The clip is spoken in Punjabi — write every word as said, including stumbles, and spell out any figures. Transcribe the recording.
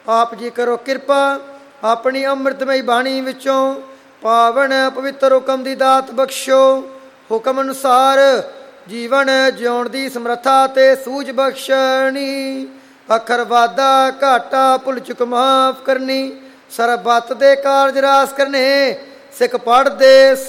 ਆਪ ਜੀ ਕਰੋ ਕਿਰਪਾ ਆਪਣੀ ਅੰਮ੍ਰਿਤਮਈ ਬਾਣੀ ਵਿੱਚੋਂ ਪਾਵਨ ਪਵਿੱਤਰ ਹੁਕਮ ਦੀ ਦਾਤ ਬਖਸ਼ੋ। ਹੁਕਮ ਅਨੁਸਾਰ ਜੀਵਨ ਜਿਉਣ ਦੀ ਸਮਰੱਥਾ ਤੇ ਸੂਝ ਬਖਸ਼ਣੀ। ਅੱਖਰ ਵਾਧਾ ਘਾਟਾ ਭੁੱਲ ਚੁੱਕ ਮਾਫ ਕਰਨੀ। ਸਰਬੱਤ ਦੇ ਕਾਰਜ ਰਾਸ ਕਰਨੇ। ਸਿੱਖ ਪੜ੍ਹਦੇ